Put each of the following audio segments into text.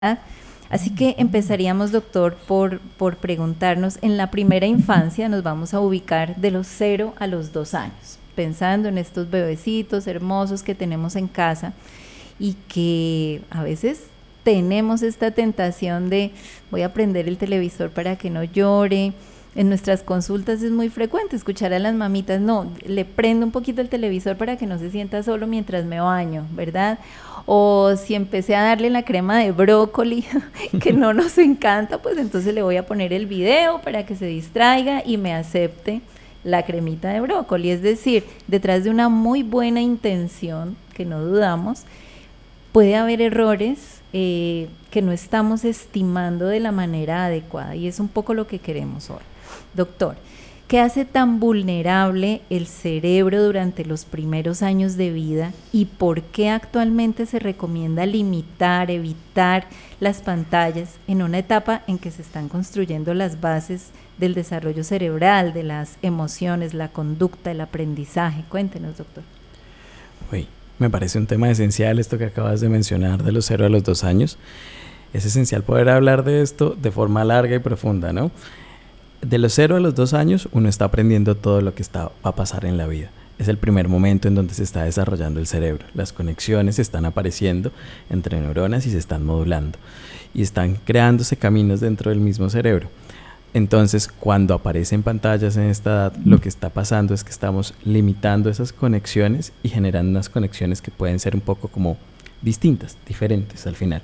Así que empezaríamos, doctor, por preguntarnos, en la primera infancia nos vamos a ubicar de los 0 a los 2 años, pensando en estos bebecitos hermosos que tenemos en casa y que a veces tenemos esta tentación de voy a prender el televisor para que no llore. En nuestras consultas es muy frecuente escuchar a las mamitas, no, le prendo un poquito el televisor para que no se sienta solo mientras me baño, ¿verdad? O si empecé a darle la crema de brócoli, que no nos encanta, pues entonces le voy a poner el video para que se distraiga y me acepte la cremita de brócoli. Es decir, detrás de una muy buena intención, que no dudamos, puede haber errores que no estamos estimando de la manera adecuada, y es un poco lo que queremos hoy. Doctor, ¿qué hace tan vulnerable el cerebro durante los primeros años de vida y por qué actualmente se recomienda limitar, evitar las pantallas en una etapa en que se están construyendo las bases del desarrollo cerebral, de las emociones, la conducta, el aprendizaje? Cuéntenos, doctor. Uy, me parece un tema esencial esto que acabas de mencionar de los 0 a los 2 años. Es esencial poder hablar de esto de forma larga y profunda, ¿no? De los 0 a los 2 años uno está aprendiendo todo lo que va a pasar en la vida. Es el primer momento en donde se está desarrollando el cerebro. Las conexiones están apareciendo entre neuronas y se están modulando. Y están creándose caminos dentro del mismo cerebro. Entonces, cuando aparecen pantallas en esta edad, lo que está pasando es que estamos limitando esas conexiones y generando unas conexiones que pueden ser un poco como distintas, diferentes al final.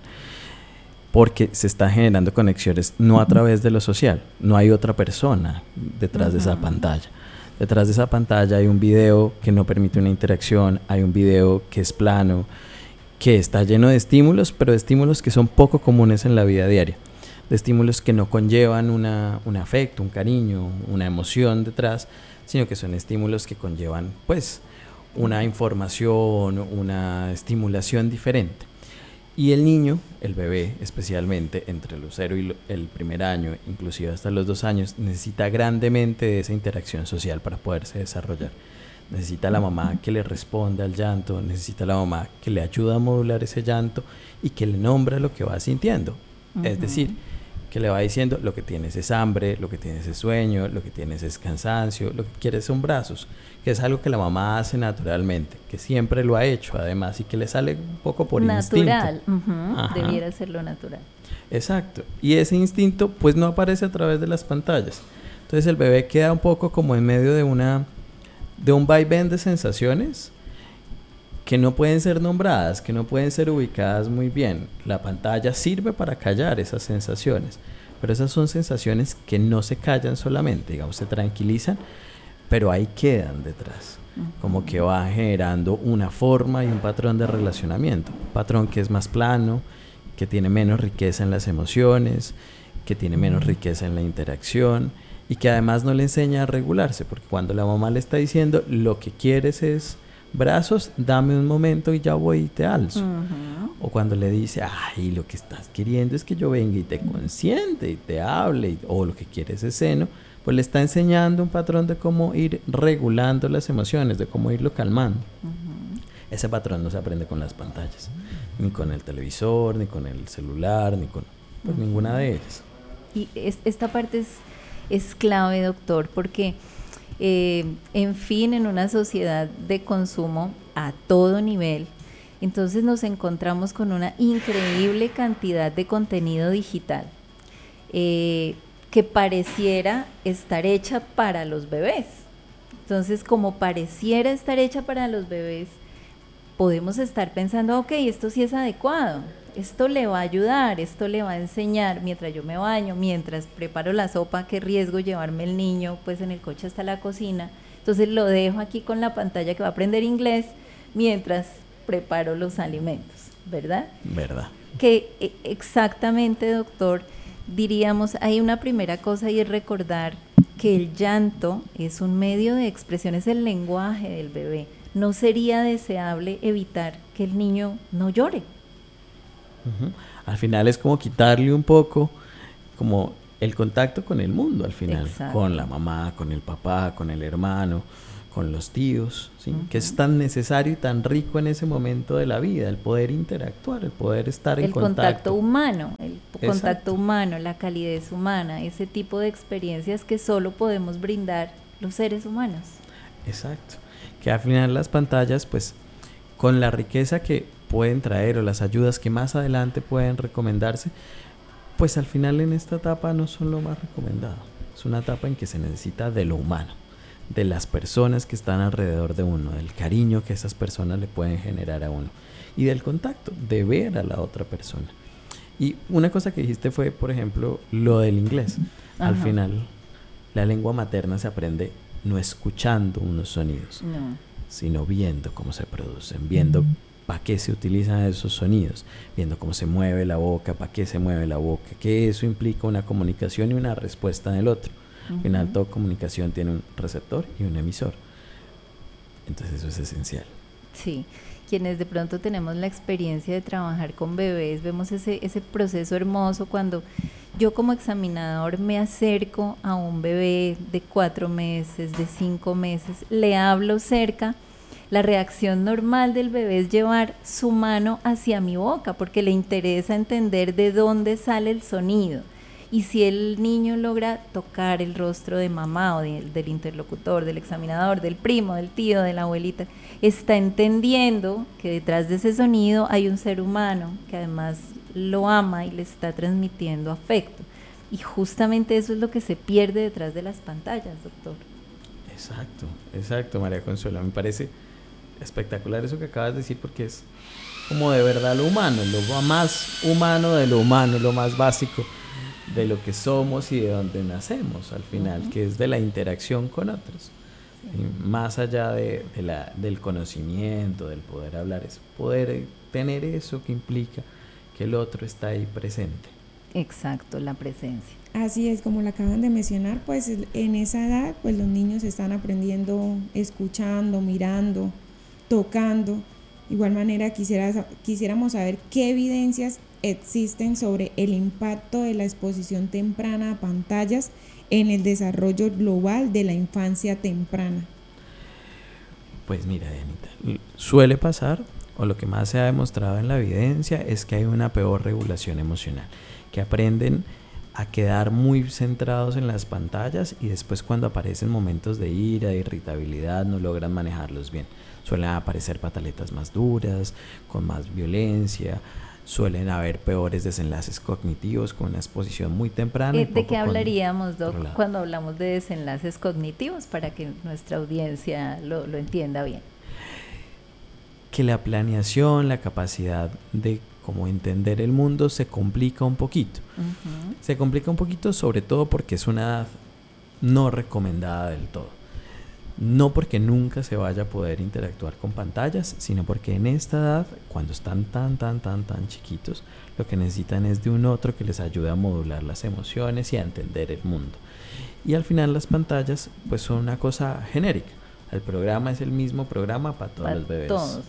Porque se están generando conexiones no a través de lo social, no hay otra persona detrás de esa pantalla. Detrás de esa pantalla hay un video que no permite una interacción, hay un video que es plano, que está lleno de estímulos, pero de estímulos que son poco comunes en la vida diaria, de estímulos que no conllevan un afecto, un cariño, una emoción detrás, sino que son estímulos que conllevan pues una información, una estimulación diferente. Y el niño, el bebé especialmente, entre los 0 y el primer año, inclusive hasta los 2 años, necesita grandemente de esa interacción social para poderse desarrollar. Necesita a la mamá que le responda al llanto, necesita a la mamá que le ayuda a modular ese llanto y que le nombra lo que va sintiendo. Es decir, que le va diciendo lo que tienes es hambre, lo que tienes es sueño, lo que tienes es cansancio, lo que quieres son brazos, que es algo que la mamá hace naturalmente, que siempre lo ha hecho además y que le sale un poco por natural, instinto. Debiera ser lo natural. Exacto, y ese instinto pues no aparece a través de las pantallas. Entonces el bebé queda un poco como en medio de un vaivén de sensaciones que no pueden ser nombradas, que no pueden ser ubicadas muy bien. La pantalla sirve para callar esas sensaciones, pero esas son sensaciones que no se callan solamente, digamos, se tranquilizan, pero ahí quedan detrás, como que va generando una forma y un patrón de relacionamiento, un patrón que es más plano, que tiene menos riqueza en las emociones, que tiene menos riqueza en la interacción y que además no le enseña a regularse, porque cuando la mamá le está diciendo lo que quieres es brazos, dame un momento y ya voy y te alzo. O cuando le dice, ay, lo que estás queriendo es que yo venga y te consiente y te hable, o lo que quieres es seno, pues le está enseñando un patrón de cómo ir regulando las emociones, de cómo irlo calmando. Ese patrón no se aprende con las pantallas, ni con el televisor, ni con el celular, ni con pues, ninguna de ellas. Y esta parte es clave, doctor, porque en fin, en una sociedad de consumo a todo nivel, entonces nos encontramos con una increíble cantidad de contenido digital que pareciera estar hecha para los bebés. Entonces, como pareciera estar hecha para los bebés, podemos estar pensando, ok, esto sí es adecuado, esto le va a ayudar, esto le va a enseñar mientras yo me baño, mientras preparo la sopa, qué riesgo llevarme el niño pues en el coche hasta la cocina, entonces lo dejo aquí con la pantalla que va a aprender inglés mientras preparo los alimentos, ¿verdad? ¿Verdad? Que exactamente, doctor, diríamos, hay una primera cosa y es recordar que el llanto es un medio de expresión, es el lenguaje del bebé. No sería deseable evitar que el niño no llore. Al final es como quitarle un poco como el contacto con el mundo al final. Exacto. Con la mamá, con el papá, con el hermano, con los tíos, ¿sí? Que es tan necesario y tan rico en ese momento de la vida, el poder interactuar, el poder estar en contacto. El contacto humano, la calidez humana, ese tipo de experiencias que solo podemos brindar los seres humanos. Exacto, que al final las pantallas, pues, con la riqueza que pueden traer o las ayudas que más adelante pueden recomendarse, pues al final en esta etapa no son lo más recomendado. Es una etapa en que se necesita de lo humano, de las personas que están alrededor de uno, del cariño que esas personas le pueden generar a uno y del contacto, de ver a la otra persona. Y una cosa que dijiste fue, por ejemplo, lo del inglés. Al final, la lengua materna se aprende no escuchando unos sonidos, sino viendo cómo se producen, viendo para qué se utilizan esos sonidos, viendo cómo se mueve la boca, para qué se mueve la boca, que eso implica una comunicación y una respuesta en el otro. Al final, toda comunicación tiene un receptor y un emisor. Entonces eso es esencial. Sí, quienes de pronto tenemos la experiencia de trabajar con bebés, vemos ese proceso hermoso cuando yo como examinador me acerco a un bebé de 4 meses, de 5 meses, le hablo cerca. La reacción normal del bebé es llevar su mano hacia mi boca porque le interesa entender de dónde sale el sonido. Y si el niño logra tocar el rostro de mamá o del interlocutor, del examinador, del primo, del tío, de la abuelita, está entendiendo que detrás de ese sonido hay un ser humano que además lo ama y le está transmitiendo afecto. Y justamente eso es lo que se pierde detrás de las pantallas, doctor. Exacto, María Consuelo. Me parece espectacular eso que acabas de decir porque es como de verdad lo humano, lo más humano de lo humano, lo más básico de lo que somos y de donde nacemos al final, que es de la interacción con otros. Y más allá del conocimiento, del poder hablar, es poder tener eso que implica que el otro está ahí presente. Exacto, la presencia. Así es, como lo acaban de mencionar, pues en esa edad pues los niños están aprendiendo, escuchando, mirando, tocando. De igual manera quisiéramos saber qué evidencias existen sobre el impacto de la exposición temprana a pantallas en el desarrollo global de la infancia temprana. Pues mira, Dianita, suele pasar, o lo que más se ha demostrado en la evidencia, es que hay una peor regulación emocional, que aprenden a quedar muy centrados en las pantallas y después cuando aparecen momentos de ira, de irritabilidad, no logran manejarlos bien. Suelen aparecer pataletas más duras, con más violencia, suelen haber peores desenlaces cognitivos con una exposición muy temprana. ¿De qué hablaríamos, Doc, cuando hablamos de desenlaces cognitivos para que nuestra audiencia lo entienda bien? Que la planeación, la capacidad de cómo entender el mundo se complica un poquito. Se complica un poquito sobre todo porque es una edad no recomendada del todo. No porque nunca se vaya a poder interactuar con pantallas, sino porque en esta edad, cuando están tan chiquitos, lo que necesitan es de un otro que les ayude a modular las emociones y a entender el mundo. Y al final las pantallas pues son una cosa genérica. El programa es el mismo programa para todos los bebés. Todos.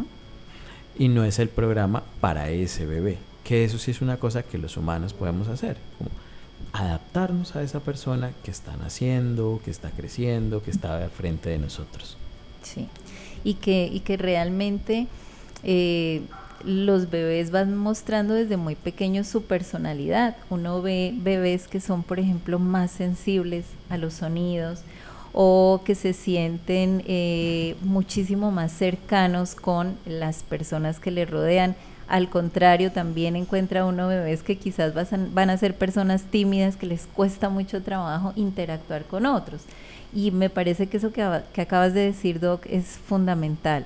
Y no es el programa para ese bebé. Que eso sí es una cosa que los humanos podemos hacer. Como adaptarnos a esa persona que está naciendo, que está creciendo, que está al frente de nosotros. Sí, y que realmente los bebés van mostrando desde muy pequeños su personalidad. Uno ve bebés que son, por ejemplo, más sensibles a los sonidos o que se sienten muchísimo más cercanos con las personas que le rodean. Al contrario, también encuentra uno bebés que quizás van a ser personas tímidas, que les cuesta mucho trabajo interactuar con otros. Y me parece que eso que acabas de decir, Doc, es fundamental.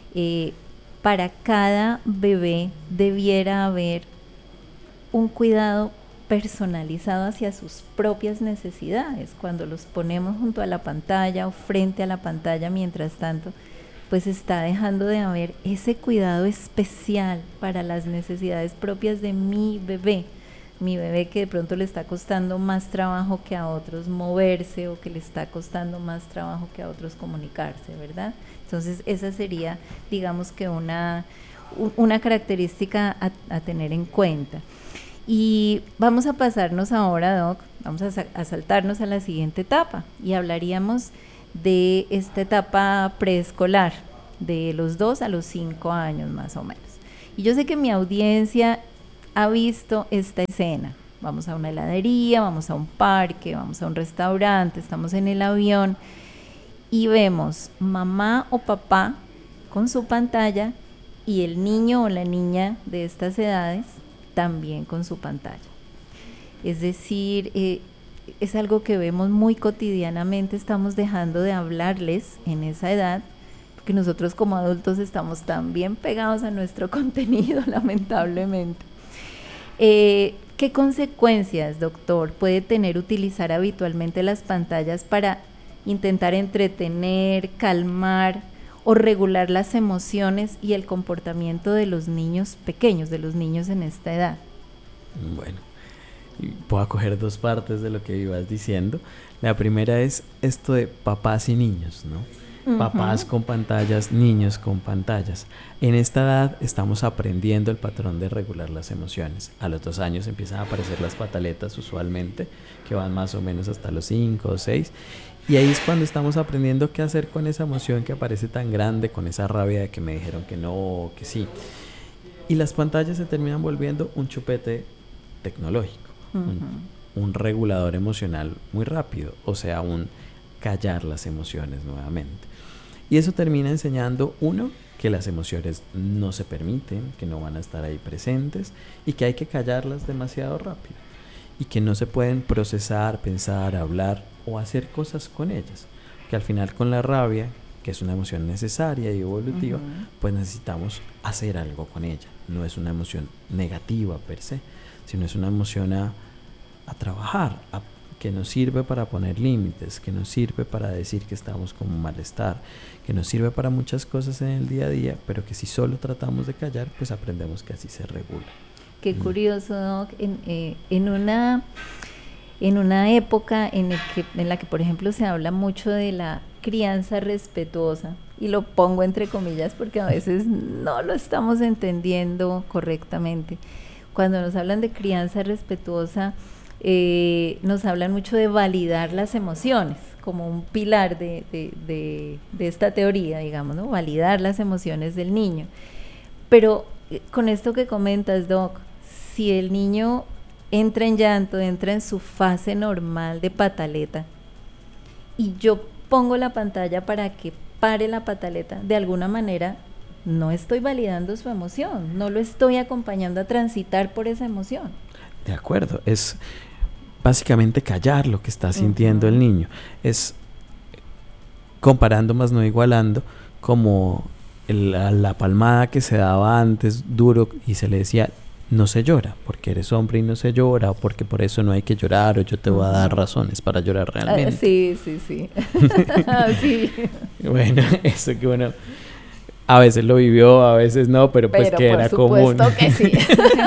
Para cada bebé debiera haber un cuidado personalizado hacia sus propias necesidades. Cuando los ponemos junto a la pantalla o frente a la pantalla, mientras tanto, pues está dejando de haber ese cuidado especial para las necesidades propias de mi bebé que de pronto le está costando más trabajo que a otros moverse o que le está costando más trabajo que a otros comunicarse, ¿verdad? Entonces esa sería, digamos que una característica a tener en cuenta. Y vamos a pasarnos ahora, Doc, vamos a saltarnos a la siguiente etapa y hablaríamos de esta etapa preescolar, de los 2 a los 5 años más o menos. Y yo sé que mi audiencia ha visto esta escena. Vamos a una heladería, vamos a un parque, vamos a un restaurante, estamos en el avión y vemos mamá o papá con su pantalla y el niño o la niña de estas edades también con su pantalla. Es decir, es algo que vemos muy cotidianamente, estamos dejando de hablarles en esa edad, porque nosotros como adultos estamos tan bien pegados a nuestro contenido, lamentablemente. ¿Qué consecuencias, doctor, puede tener utilizar habitualmente las pantallas para intentar entretener, calmar o regular las emociones y el comportamiento de los niños pequeños, de los niños en esta edad? Bueno, puedo acoger dos partes de lo que ibas diciendo. La primera es esto de papás y niños, ¿no? Papás con pantallas, niños con pantallas. En esta edad estamos aprendiendo el patrón de regular las emociones. A los 2 años empiezan a aparecer las pataletas usualmente, que van más o menos hasta los 5 o 6. Y ahí es cuando estamos aprendiendo qué hacer con esa emoción que aparece tan grande, con esa rabia de que me dijeron que no o que sí. Y las pantallas se terminan volviendo un chupete tecnológico, un regulador emocional muy rápido, o sea, un callar las emociones nuevamente. Y eso termina enseñando, uno, que las emociones no se permiten, que no van a estar ahí presentes y que hay que callarlas demasiado rápido y que no se pueden procesar, pensar, hablar o hacer cosas con ellas, que al final con la rabia, que es una emoción necesaria y evolutiva, pues necesitamos hacer algo con ella. No es una emoción negativa per se, sino es una emoción a trabajar, que nos sirve para poner límites, que nos sirve para decir que estamos con un malestar, que nos sirve para muchas cosas en el día a día, pero que si solo tratamos de callar, pues aprendemos que así se regula. Qué curioso, Doc. En una época en la que, por ejemplo, se habla mucho de la crianza respetuosa, y lo pongo entre comillas porque a veces no lo estamos entendiendo correctamente. Cuando nos hablan de crianza respetuosa, nos hablan mucho de validar las emociones como un pilar de esta teoría, digamos, ¿no? Validar las emociones del niño. Pero con esto que comentas, Doc, si el niño entra en llanto, entra en su fase normal de pataleta y yo pongo la pantalla para que pare la pataleta, de alguna manera no estoy validando su emoción, no lo estoy acompañando a transitar por esa emoción. De acuerdo, es básicamente callar lo que está sintiendo el niño. Es comparando más no igualando, como la palmada que se daba antes duro y se le decía no se llora porque eres hombre y no se llora, o porque por eso no hay que llorar, o yo te voy a dar razones para llorar realmente. Sí. Sí. Bueno, eso que bueno, a veces lo vivió, a veces no, pero pues que era común. Por supuesto que sí.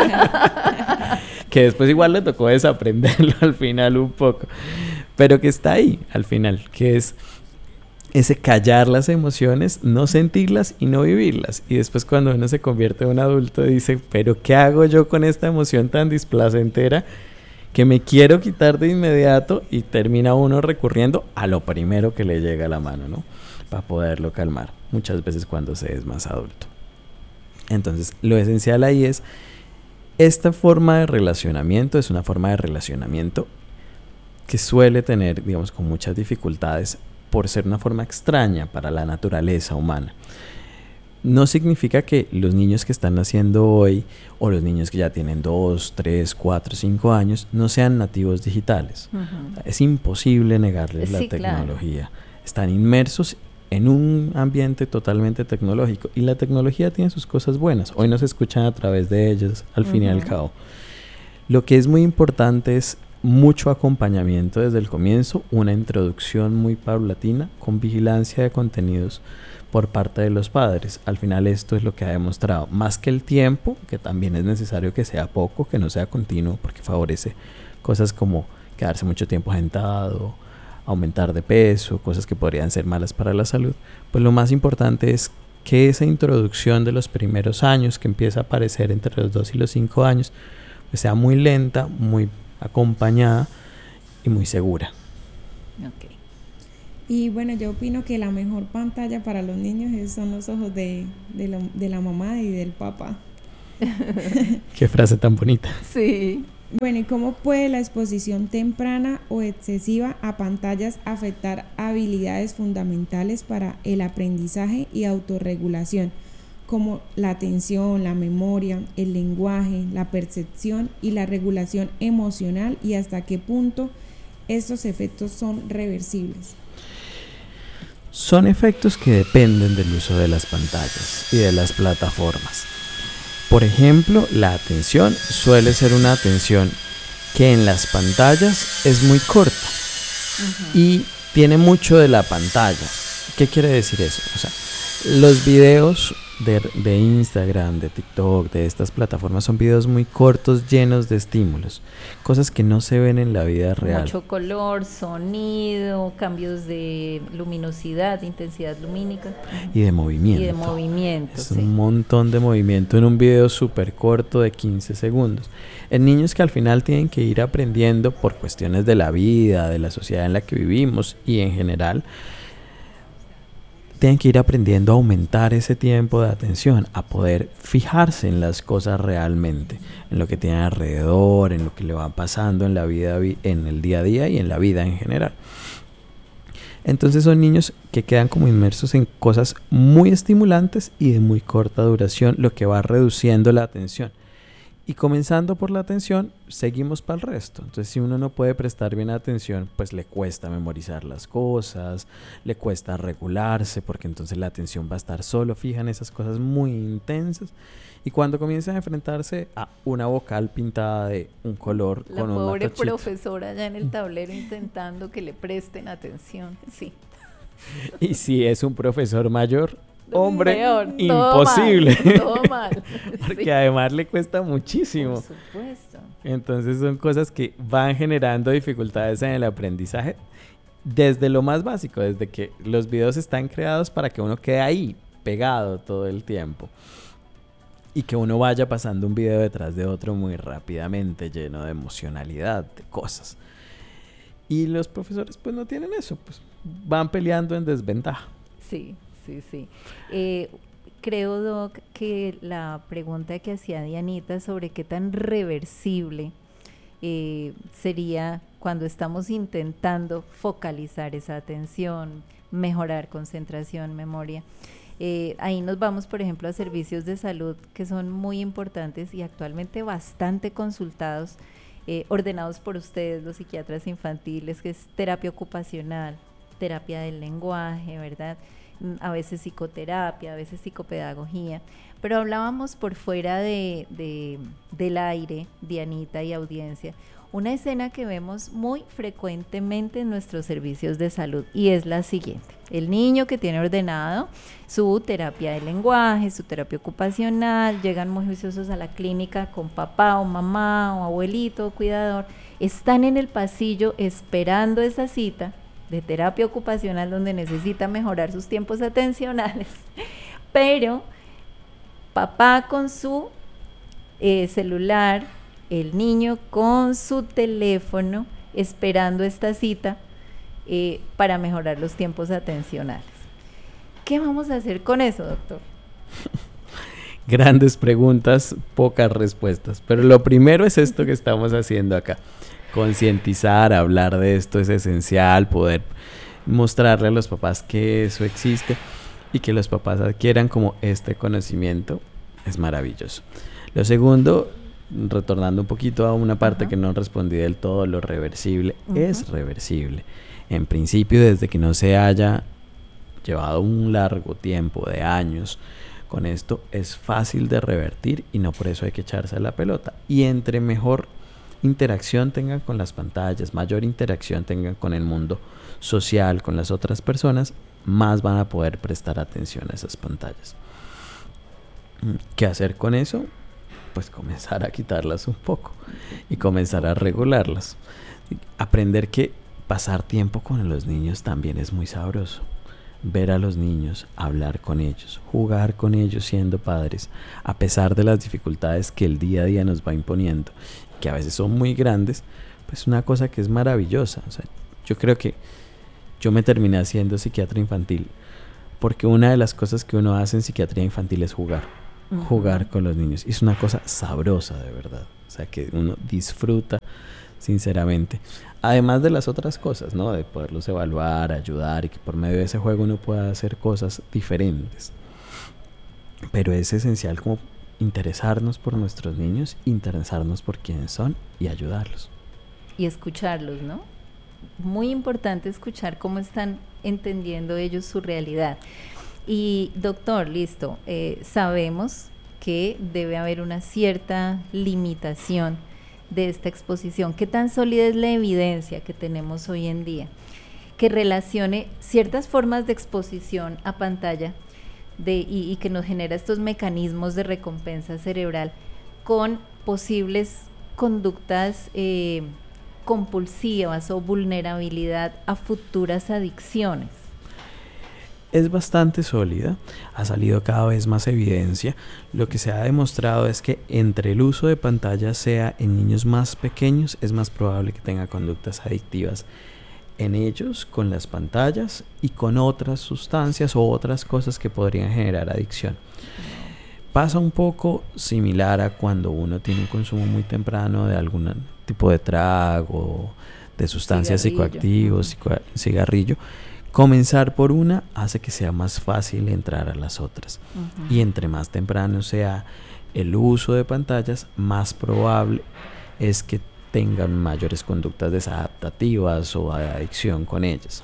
Que después igual le tocó desaprenderlo al final un poco, pero que está ahí al final, que es ese callar las emociones, no sentirlas y no vivirlas. Y después cuando uno se convierte en un adulto dice, pero ¿qué hago yo con esta emoción tan displacentera que me quiero quitar de inmediato? Y termina uno recurriendo a lo primero que le llega a la mano, ¿no? Para poderlo calmar, muchas veces cuando se es más adulto. Entonces, lo esencial ahí es, esta forma de relacionamiento es una forma de relacionamiento que suele tener, digamos, con muchas dificultades por ser una forma extraña para la naturaleza humana. No significa que los niños que están naciendo hoy o los niños que ya tienen 2, 3, 4, 5 años no sean nativos digitales. Es imposible negarles la tecnología. Claro. Están inmersos en un ambiente totalmente tecnológico y la tecnología tiene sus cosas buenas. Hoy nos escuchan a través de ellas, al fin y al cabo. Lo que es muy importante es mucho acompañamiento desde el comienzo, una introducción muy paulatina con vigilancia de contenidos por parte de los padres. Al final esto es lo que ha demostrado, más que el tiempo, que también es necesario que sea poco, que no sea continuo, porque favorece cosas como quedarse mucho tiempo sentado, aumentar de peso, cosas que podrían ser malas para la salud. Pues lo más importante es que esa introducción de los primeros años, que empieza a aparecer entre los 2 y los 5 años, pues sea muy lenta, muy acompañada y muy segura. Okay. Y bueno, yo opino que la mejor pantalla para los niños son los ojos de la mamá y del papá. Qué frase tan bonita. Sí. Bueno, ¿y cómo puede la exposición temprana o excesiva a pantallas afectar habilidades fundamentales para el aprendizaje y autorregulación, como la atención, la memoria, el lenguaje, la percepción y la regulación emocional, y hasta qué punto estos efectos son reversibles? Son efectos que dependen del uso de las pantallas y de las plataformas. Por ejemplo, la atención suele ser una atención que en las pantallas es muy corta y tiene mucho de la pantalla. ¿Qué quiere decir eso? O sea, los videos de Instagram, de TikTok, de estas plataformas son videos muy cortos, llenos de estímulos, cosas que no se ven en la vida real. Mucho color, sonido, cambios de luminosidad, intensidad lumínica. Y de movimiento. Y de movimiento, es sí. Un montón de movimiento en un video súper corto de 15 segundos. En niños que al final tienen que ir aprendiendo por cuestiones de la vida, de la sociedad en la que vivimos y en general, tienen que ir aprendiendo a aumentar ese tiempo de atención, a poder fijarse en las cosas realmente, en lo que tiene alrededor, en lo que le va pasando en la vida, en el día a día y en la vida en general. Entonces son niños que quedan como inmersos en cosas muy estimulantes y de muy corta duración, lo que va reduciendo la atención. Y comenzando por la atención, seguimos para el resto. Entonces, si uno no puede prestar bien atención, pues le cuesta memorizar las cosas, le cuesta regularse, porque entonces la atención va a estar solo fija en esas cosas muy intensas. Y cuando comienzan a enfrentarse a una vocal pintada de un color la con un pobre tachito. profesora allá en el tablero intentando que le presten atención, sí. Y si es un profesor mayor, hombre, peor, imposible. Todo mal. Porque Sí. además le cuesta muchísimo. Por supuesto. Entonces son cosas que van generando dificultades en el aprendizaje desde lo más básico, desde que los videos están creados para que uno quede ahí, pegado todo el tiempo. Y que uno vaya pasando un video detrás de otro muy rápidamente, lleno de emocionalidad, de cosas. Y los profesores pues no tienen eso, pues van peleando en desventaja. Sí. Creo, Doc, que la pregunta que hacía Dianita sobre qué tan reversible sería cuando estamos intentando focalizar esa atención, mejorar concentración, memoria. Ahí nos vamos, por ejemplo, a servicios de salud que son muy importantes y actualmente bastante consultados, ordenados por ustedes, los psiquiatras infantiles, que es terapia ocupacional, terapia del lenguaje, ¿verdad? A veces psicoterapia, a veces psicopedagogía, pero hablábamos por fuera del aire, Dianita y audiencia, una escena que vemos muy frecuentemente en nuestros servicios de salud y es la siguiente: el niño que tiene ordenado su terapia de lenguaje, su terapia ocupacional, llegan muy juiciosos a la clínica con papá o mamá o abuelito o cuidador, están en el pasillo esperando esa cita de terapia ocupacional donde necesita mejorar sus tiempos atencionales, pero papá con su celular, el niño con su teléfono esperando esta cita para mejorar los tiempos atencionales. ¿Qué vamos a hacer con eso, doctor? Grandes preguntas, pocas respuestas, pero lo primero es esto que estamos haciendo acá. Concientizar, hablar de esto es esencial, poder mostrarle a los papás que eso existe y que los papás adquieran como este conocimiento es maravilloso. Lo segundo, retornando un poquito a una parte que no respondí del todo, lo reversible es reversible. En principio, desde que no se haya llevado un largo tiempo de años con esto, es fácil de revertir y no por eso hay que echarse a la pelota. Y entre mejor interacción tengan con las pantallas, mayor interacción tengan con el mundo social, con las otras personas, más van a poder prestar atención a esas pantallas. ¿Qué hacer con eso? Pues comenzar a quitarlas un poco y comenzar a regularlas. Aprender que pasar tiempo con los niños también es muy sabroso. Ver a los niños, hablar con ellos, jugar con ellos siendo padres, a pesar de las dificultades que el día a día nos va imponiendo, que a veces son muy grandes, pues una cosa que es maravillosa. O sea, yo creo que yo me terminé haciendo psiquiatra infantil, porque una de las cosas que uno hace en psiquiatría infantil es jugar, jugar con los niños. Y es una cosa sabrosa, de verdad. O sea, que uno disfruta sinceramente. Además de las otras cosas, ¿no? De poderlos evaluar, ayudar y que por medio de ese juego uno pueda hacer cosas diferentes. Pero es esencial como interesarnos por nuestros niños, interesarnos por quiénes son y ayudarlos. Y escucharlos, ¿no? Muy importante escuchar cómo están entendiendo ellos su realidad. Y doctor, listo, sabemos que debe haber una cierta limitación de esta exposición. ¿Qué tan sólida es la evidencia que tenemos hoy en día que relacione ciertas formas de exposición a pantalla y que nos genera estos mecanismos de recompensa cerebral con posibles conductas compulsivas o vulnerabilidad a futuras adicciones? Es bastante sólida, ha salido cada vez más evidencia. Lo que se ha demostrado es que entre el uso de pantallas sea en niños más pequeños, es más probable que tenga conductas adictivas en ellos con las pantallas y con otras sustancias o otras cosas que podrían generar adicción. Pasa un poco similar a cuando uno tiene un consumo muy temprano de algún tipo de trago, de sustancias psicoactivas, cigarrillo. Comenzar por una hace que sea más fácil entrar a las otras. Y entre más temprano sea el uso de pantallas, más probable es que tengan mayores conductas desadaptativas o de adicción con ellas.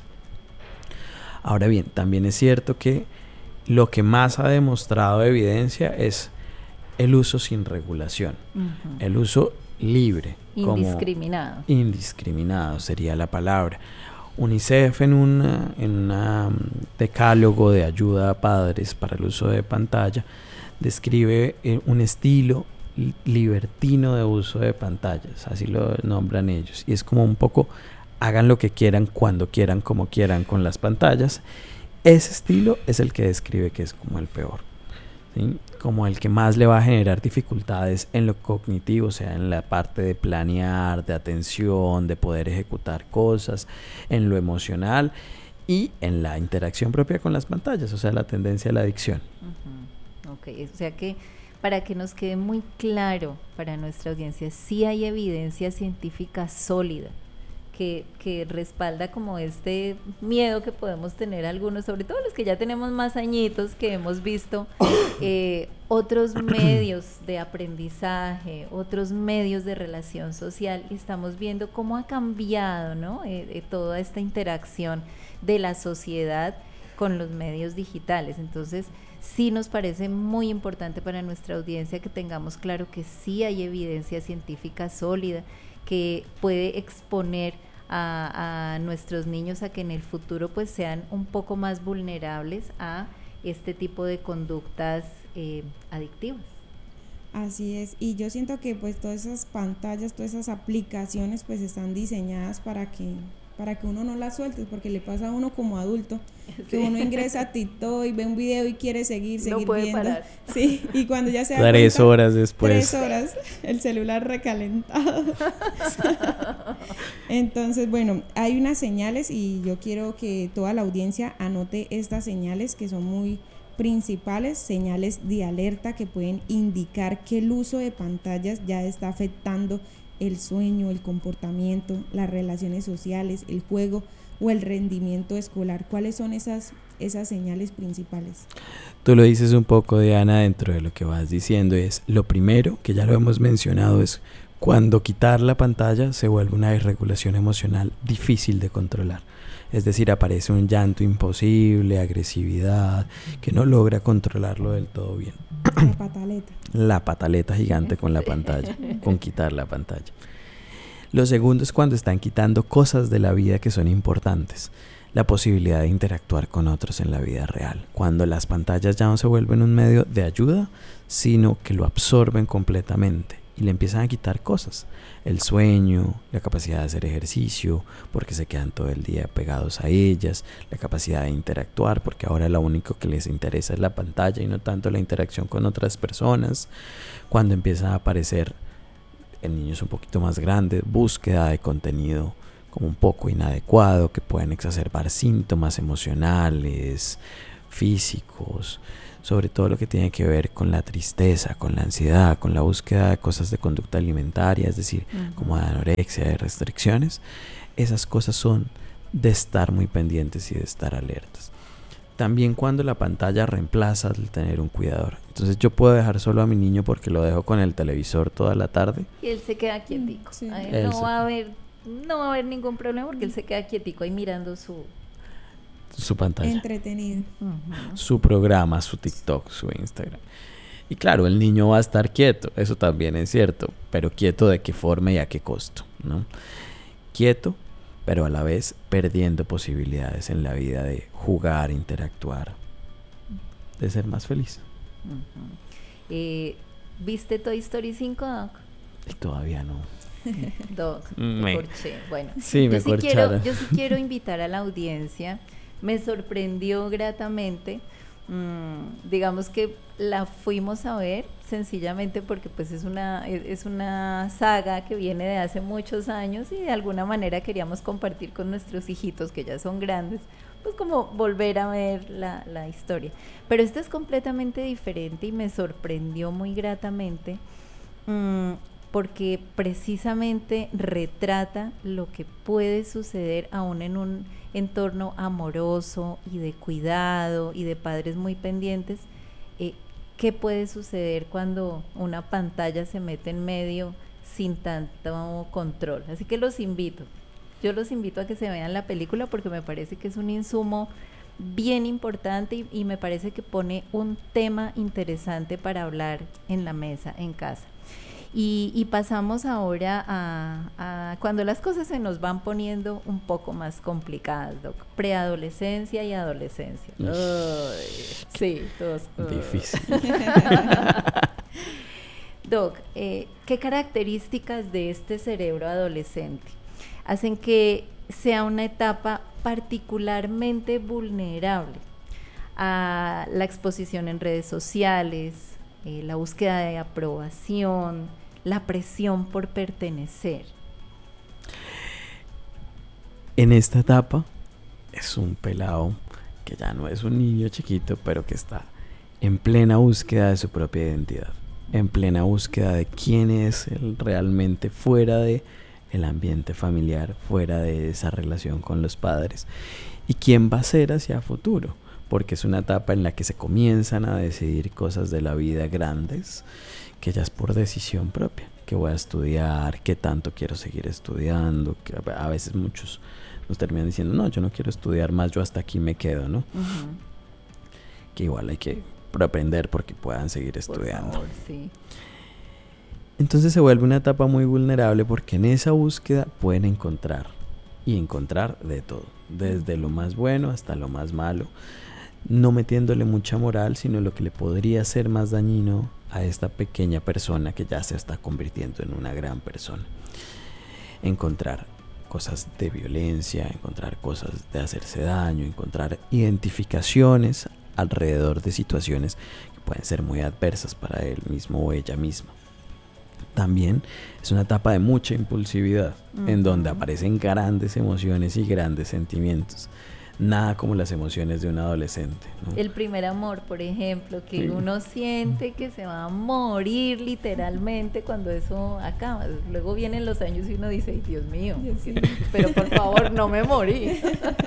Ahora bien, también es cierto que lo que más ha demostrado evidencia es el uso sin regulación, el uso libre. Indiscriminado sería la palabra. UNICEF en un decálogo de ayuda a padres para el uso de pantalla describe un estilo libertino de uso de pantallas, así lo nombran ellos, y es como un poco hagan lo que quieran, cuando quieran, como quieran con las pantallas. Ese estilo es el que describe que es como el peor, ¿sí? Como el que más le va a generar dificultades en lo cognitivo, o sea, en la parte de planear, de atención, de poder ejecutar cosas, en lo emocional y en la interacción propia con las pantallas, o sea, la tendencia a la adicción. Ok, o sea que para que nos quede muy claro para nuestra audiencia, sí hay evidencia científica sólida que respalda como este miedo que podemos tener algunos, sobre todo los que ya tenemos más añitos, que hemos visto otros medios de aprendizaje, otros medios de relación social, y estamos viendo cómo ha cambiado, ¿no? Toda esta interacción de la sociedad con los medios digitales. Entonces, sí nos parece muy importante para nuestra audiencia que tengamos claro que sí hay evidencia científica sólida que puede exponer a nuestros niños a que en el futuro pues sean un poco más vulnerables a este tipo de conductas adictivas. Así es, y yo siento que pues todas esas pantallas, todas esas aplicaciones pues están diseñadas para que uno no las suelte, porque le pasa a uno como adulto, que uno ingresa a TikTok y ve un video y quiere seguir no puede viendo. Parar. Sí, y cuando ya se da 3 cuenta, horas después. 3 horas, el celular recalentado. Entonces, bueno, hay unas señales y yo quiero que toda la audiencia anote estas señales que son muy principales, señales de alerta que pueden indicar que el uso de pantallas ya está afectando el sueño, el comportamiento, las relaciones sociales, el juego o el rendimiento escolar. ¿Cuáles son esas señales principales? Tú lo dices un poco, Diana, dentro de lo que vas diciendo. Es lo primero, que ya lo hemos mencionado, es cuando quitar la pantalla se vuelve una desregulación emocional difícil de controlar. Es decir, aparece un llanto imposible, agresividad, que no logra controlarlo del todo bien. La pataleta. La pataleta gigante con la pantalla, con quitar la pantalla. Lo segundo es cuando están quitando cosas de la vida que son importantes. La posibilidad de interactuar con otros en la vida real. Cuando las pantallas ya no se vuelven un medio de ayuda, sino que lo absorben completamente y le empiezan a quitar cosas. El sueño, la capacidad de hacer ejercicio, porque se quedan todo el día pegados a ellas, la capacidad de interactuar, porque ahora lo único que les interesa es la pantalla y no tanto la interacción con otras personas. Cuando empiezan a aparecer en niños un poquito más grandes, búsqueda de contenido como un poco inadecuado, que pueden exacerbar síntomas emocionales, físicos, sobre todo lo que tiene que ver con la tristeza, con la ansiedad, con la búsqueda de cosas de conducta alimentaria, es decir, como de anorexia, de restricciones. Esas cosas son de estar muy pendientes y de estar alertas. También cuando la pantalla reemplaza el tener un cuidador. Entonces yo puedo dejar solo a mi niño porque lo dejo con el televisor toda la tarde. Y él se queda quietico. Sí. No va a haber ningún problema porque él se queda quietico ahí mirando su pantalla. Entretenido. Su programa, su TikTok, su Instagram. Y claro, el niño va a estar quieto, eso también es cierto, pero quieto de qué forma y a qué costo, ¿no? Quieto, pero a la vez perdiendo posibilidades en la vida de jugar, interactuar, de ser más feliz. ¿Viste Toy Story 5, Doc? Y todavía no. Doc, me corché. Bueno, sí, me corcharon. Yo sí quiero invitar a la audiencia. Me sorprendió gratamente. Digamos que la fuimos a ver sencillamente porque pues es una saga que viene de hace muchos años y de alguna manera queríamos compartir con nuestros hijitos que ya son grandes, pues como volver a ver la historia. Pero esta es completamente diferente y me sorprendió muy gratamente porque precisamente retrata lo que puede suceder aún en un entorno amoroso y de cuidado y de padres muy pendientes. ¿Qué puede suceder cuando una pantalla se mete en medio sin tanto control? Así que yo los invito a que se vean la película porque me parece que es un insumo bien importante y me parece que pone un tema interesante para hablar en la mesa, en casa. Y pasamos ahora a cuando las cosas se nos van poniendo un poco más complicadas, Doc. Preadolescencia y adolescencia. Sí, todos. Difícil. Doc, ¿qué características de este cerebro adolescente hacen que sea una etapa particularmente vulnerable a la exposición en redes sociales, la búsqueda de aprobación, la presión por pertenecer? En esta etapa es un pelado que ya no es un niño chiquito, pero que está en plena búsqueda de su propia identidad, en plena búsqueda de quién es él realmente fuera de el ambiente familiar, fuera de esa relación con los padres y quién va a ser hacia futuro, porque es una etapa en la que se comienzan a decidir cosas de la vida grandes que ya es por decisión propia, que voy a estudiar, qué tanto quiero seguir estudiando, que a veces muchos nos terminan diciendo, no, yo no quiero estudiar más, yo hasta aquí me quedo, ¿no? Que igual hay que aprender porque puedan seguir estudiando. Por favor, sí. Entonces se vuelve una etapa muy vulnerable porque en esa búsqueda pueden encontrar de todo, desde lo más bueno hasta lo más malo, no metiéndole mucha moral, sino lo que le podría ser más dañino a esta pequeña persona que ya se está convirtiendo en una gran persona. Encontrar cosas de violencia, encontrar cosas de hacerse daño, encontrar identificaciones alrededor de situaciones que pueden ser muy adversas para él mismo o ella misma. También es una etapa de mucha impulsividad, en donde aparecen grandes emociones y grandes sentimientos. Nada como las emociones de un adolescente, ¿no? El primer amor, por ejemplo, que uno siente que se va a morir literalmente cuando eso acaba. Luego vienen los años y uno dice, ay, Dios mío, pero por favor no me morí.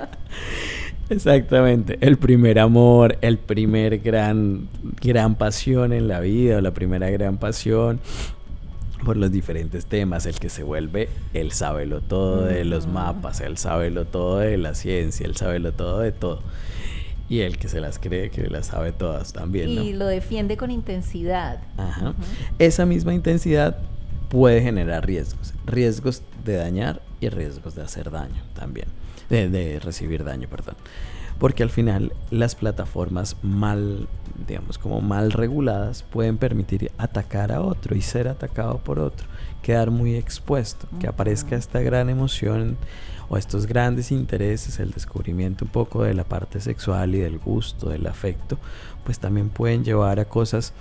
Exactamente, el primer amor, el primer gran pasión en la vida, o la primera gran pasión por los diferentes temas, el que se vuelve el sábelo todo de los mapas, el sábelo todo de la ciencia, el sábelo todo de todo, y el que se las cree que las sabe todas también, ¿no? Y lo defiende con intensidad. Ajá. Esa misma intensidad puede generar riesgos de dañar y riesgos de hacer daño también, de recibir daño, perdón. Porque al final las plataformas mal reguladas pueden permitir atacar a otro y ser atacado por otro, quedar muy expuesto, que aparezca esta gran emoción o estos grandes intereses, el descubrimiento un poco de la parte sexual y del gusto, del afecto, pues también pueden llevar a cosas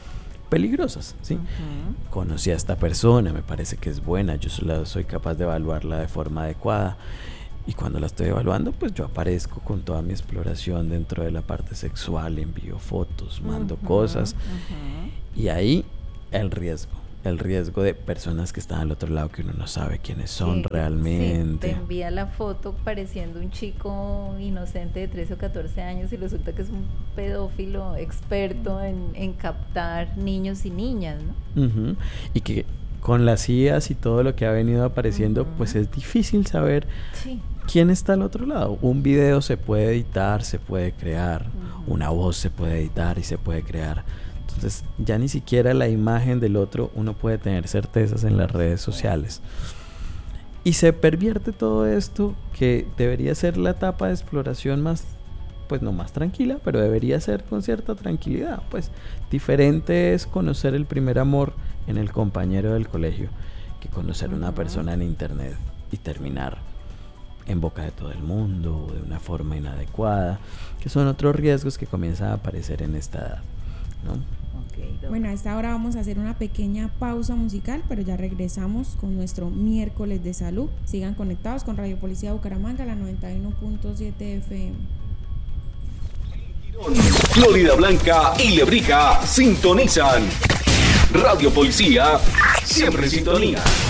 peligrosas, ¿sí? Conocí a esta persona, me parece que es buena, yo solo soy capaz de evaluarla de forma adecuada. Y cuando la estoy evaluando, pues yo aparezco con toda mi exploración dentro de la parte sexual, envío fotos, mando cosas. Y ahí el riesgo de personas que están al otro lado que uno no sabe quiénes son realmente. Sí, te envía la foto pareciendo un chico inocente de 13 o 14 años y resulta que es un pedófilo experto en captar niños y niñas, ¿no? Y que con las IAs y todo lo que ha venido apareciendo, pues es difícil saber quién está al otro lado. Un video se puede editar, se puede crear, una voz se puede editar y se puede crear. Entonces ya ni siquiera la imagen del otro uno puede tener certezas en las redes sociales. Y se pervierte todo esto, que debería ser la etapa de exploración más, pues no más tranquila, pero debería ser con cierta tranquilidad. Pues diferente es conocer el primer amor en el compañero del colegio que conocer una persona en internet y terminar en boca de todo el mundo o de una forma inadecuada, que son otros riesgos que comienzan a aparecer en esta edad, ¿no? Bueno, a esta hora vamos a hacer una pequeña pausa musical, pero ya regresamos con nuestro miércoles de salud. Sigan conectados con Radio Policía Bucaramanga, la 91.7 FM. Florida Blanca y Lebrija sintonizan. Radio Policía, siempre en sintonía.